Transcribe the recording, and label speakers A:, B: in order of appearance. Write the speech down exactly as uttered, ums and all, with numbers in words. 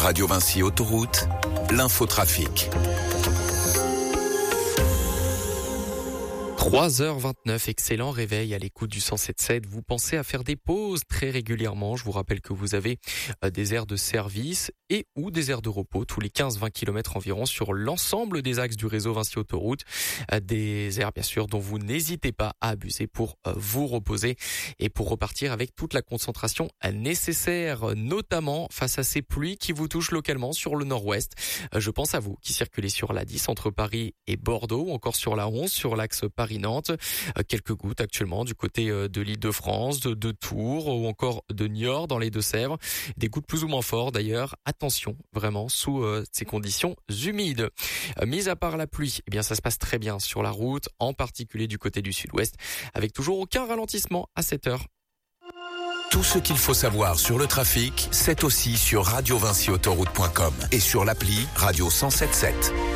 A: Radio Vinci Autoroute, l'infotrafic.
B: trois heures vingt-neuf, excellent réveil à l'écoute du cent sept sept. Vous pensez à faire des pauses très régulièrement. Je vous rappelle que vous avez des aires de service et ou des aires de repos tous les quinze à vingt kilomètres environ sur l'ensemble des axes du réseau Vinci Autoroute. Des aires bien sûr dont vous n'hésitez pas à abuser pour vous reposer et pour repartir avec toute la concentration nécessaire, notamment face à ces pluies qui vous touchent localement sur le nord-ouest. Je pense à vous qui circulez sur la dix entre Paris et Bordeaux ou encore sur la onze sur l'axe Paris Nantes, quelques gouttes actuellement du côté de l'Île-de-France, de, de Tours ou encore de Niort dans les Deux-Sèvres. Des gouttes plus ou moins fortes d'ailleurs. Attention vraiment sous euh, ces conditions humides. Euh, mis à part la pluie, eh bien ça se passe très bien sur la route, en particulier du côté du sud-ouest, avec toujours aucun ralentissement à cette heure.
A: Tout ce qu'il faut savoir sur le trafic, c'est aussi sur radio vinci autoroute point com et sur l'appli Radio cent sept sept.